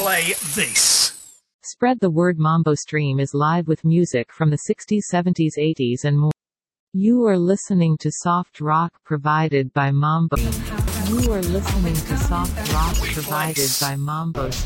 play this. Spread the word. Mambo Stream is live with music from the 60s, 70s, 80s and more. You are listening to soft rock provided by Mambo. You are listening to soft rock provided by Mambo Stream.